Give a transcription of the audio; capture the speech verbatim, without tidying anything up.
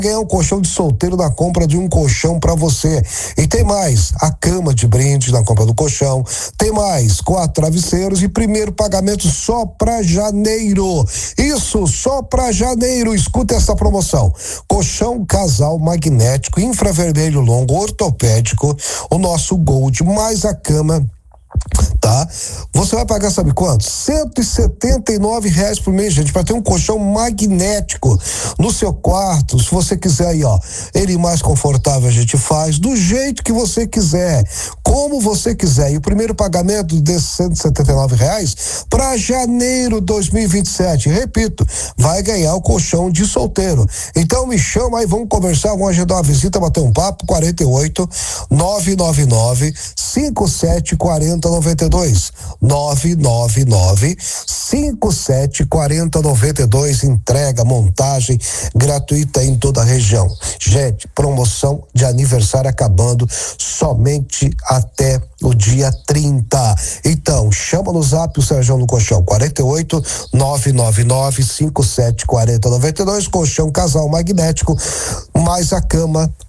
ganhar um colchão de solteiro na compra de um colchão para você. E tem mais, a cama de brinde na compra do colchão, tem mais, quatro travesseiros e primeiro pagamento só para janeiro. Isso, só para janeiro. Escuta essa promoção. Colchão casal magnético, infravermelho longo, ortopédico, o nosso Gold, mais a cama, tá? Você vai pagar, sabe quanto? cento e setenta e nove reais por mês, gente, para ter um colchão magnético no seu quarto. Se você quiser aí, ó, ele mais confortável, a gente faz do jeito que você quiser, como você quiser. E o primeiro pagamento desses cento e setenta e nove reais para janeiro de dois mil e vinte e sete. Repito, vai ganhar o colchão de solteiro. Então me chama aí, vamos conversar, vamos agendar uma visita, bater um papo. Quarenta e oito, nove nove nove, cinco sete quatro zero nove dois, nove nove nove, cinco sete quatro zero nove dois. Entrega, montagem gratuita em toda a região. Gente, promoção de aniversário acabando somente até o dia trinta. Então, chama no zap o Sérgio no Colchão, quarenta e oito, nove nove nove, cinco sete quatro zero nove dois, colchão casal magnético, mais a cama